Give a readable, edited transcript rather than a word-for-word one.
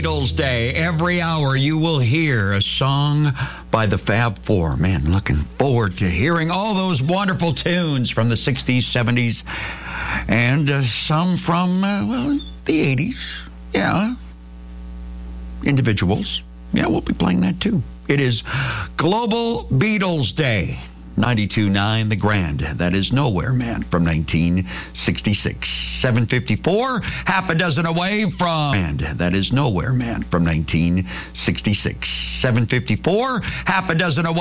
Beatles Day. Every hour you will hear a song by the Fab Four. Man, looking forward to hearing all those wonderful tunes from the 60s, 70s, and some from, the 80s. Yeah. Individuals. Yeah, we'll be playing that too. It is Global Beatles Day. 92.9 The Grand. That is Nowhere Man from 1966. 7:54, half a dozen away from... And that is Nowhere Man from 1966. 7:54, half a dozen away.